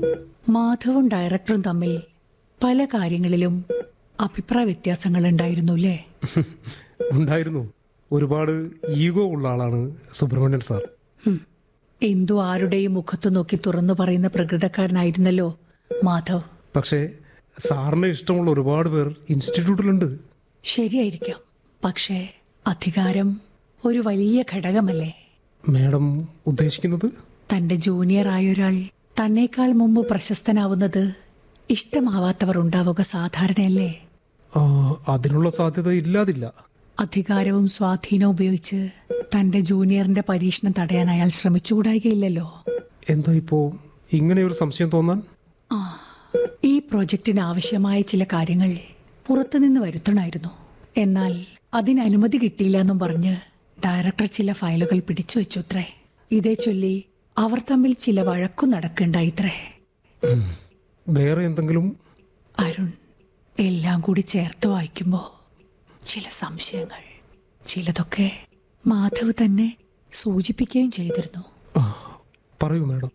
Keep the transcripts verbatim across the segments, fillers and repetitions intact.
മാധവും ഡയറക്ടറും തമ്മിൽ പല കാര്യങ്ങളിലും അഭിപ്രായ വ്യത്യാസങ്ങൾ ഉണ്ടായിരുന്നു അല്ലേ? ഉണ്ടായിരുന്നു. ഒരുപാട് ഈഗോ ഉള്ള ആളാണ് സുബ്രഹ്മണ്യൻ സാർ. എന്തു ആരുടെയും മുഖത്ത് നോക്കി തുറന്നു പറയുന്ന പ്രകൃതക്കാരനായിരുന്നല്ലോ മാധവ്. പക്ഷേ സാറിന് ഇഷ്ടമുള്ള ഒരുപാട് പേർ ഇൻസ്റ്റിറ്റ്യൂട്ടിലുണ്ട്. ശരിയായിരിക്കാം. പക്ഷേ അധികാരം ഒരു വലിയ ഘടകമല്ലേ? മാഡം ഉദ്ദേശിക്കുന്നത്? തന്റെ ജൂനിയർ ആയൊരാൾ തന്നേക്കാൾ മുമ്പ് പ്രശസ്തനാവുന്നത് ഇഷ്ടമാവാത്തവർ ഉണ്ടാവുക സാധാരണയല്ലേ? ആ, അതിനുള്ള സാധ്യത ഇല്ലാതില്ല. അധികാരവും സ്വാധീനവും ഉപയോഗിച്ച് തന്റെ ജൂനിയറിന്റെ പരീക്ഷണം തടയാൻ അയാൾ ശ്രമിച്ചുകൂടായികയില്ലല്ലോ. എന്താ ഇപ്പോ ഇങ്ങനെ ഒരു സംശയം തോന്നാൻ? ആ, ഈ പ്രോജക്റ്റിന് ആവശ്യമായ ചില കാര്യങ്ങൾ പുറത്തുനിന്ന് വരുത്തണമായിരുന്നു. എന്നാൽ അതിന് അനുമതി കിട്ടിയില്ല എന്നും പറഞ്ഞ് ഡയറക്ടർ ചില ഫയലുകൾ പിടിച്ചു വെച്ചുത്രേ. ഇതേ ചൊല്ലി അവർ തമ്മിൽ ചില വഴക്കും നടക്കണ്ടായിത്രേ. വേറെ എന്തെങ്കിലും? അരുൺ, എല്ലാം കൂടി ചേർത്ത് വായിക്കുമ്പോ ചില സംശയങ്ങൾ, ചിലതൊക്കെ മാധവ് തന്നെ സൂചിപ്പിക്കുകയും ചെയ്തിരുന്നു. പറയൂ മാഡം.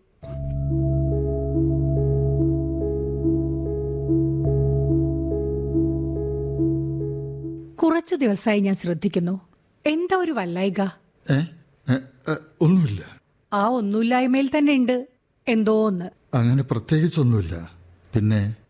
കുറച്ചു ദിവസമായി ഞാൻ ശ്രദ്ധിക്കുന്നു. എന്താ ഒരു വല്ലായിക? ഒന്നുമില്ല. ആ ഒന്നുമില്ലായ്മയിൽ തന്നെ ഉണ്ട് എന്തോ ഒന്ന്. അങ്ങനെ പ്രത്യേകിച്ചൊന്നുമില്ല. പിന്നെ